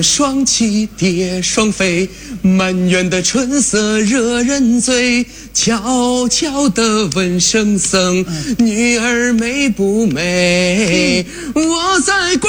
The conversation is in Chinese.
双栖蝶双飞，满园的春色惹人醉。悄悄地问圣僧，女儿美不美？我在。